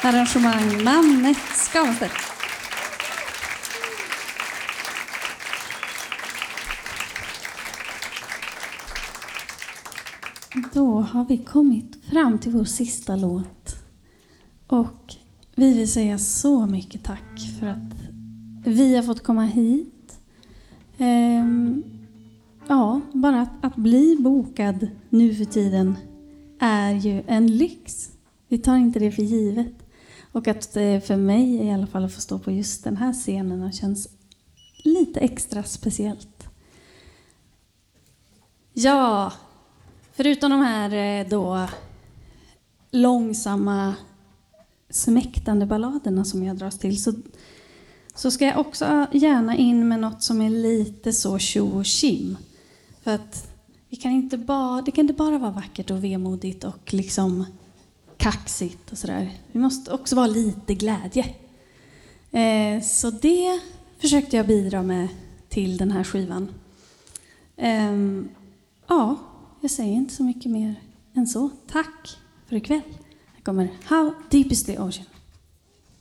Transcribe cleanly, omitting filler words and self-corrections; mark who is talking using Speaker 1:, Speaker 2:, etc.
Speaker 1: Arrangemang Nanne Skanstedt. Då har vi kommit fram till vår sista låt. Och vi vill säga så mycket tack för att vi har fått komma hit. Ja, bara att bli bokad nu för tiden är ju en lyx. Vi tar inte det för givet. Och att för mig i alla fall att få stå på just den här scenen känns lite extra speciellt. Ja, förutom de här då långsamma smäktande balladerna som jag dras till så ska jag också gärna in med något som är lite så tjo och kim. För att det kan inte bara vara vackert och vemodigt och liksom kaxigt och sådär. Vi måste också vara lite glädje. Så det försökte jag bidra med till den här skivan. Ja, jag säger inte så mycket mer än så. Tack för ikväll. Här kommer How Deep Is The Ocean.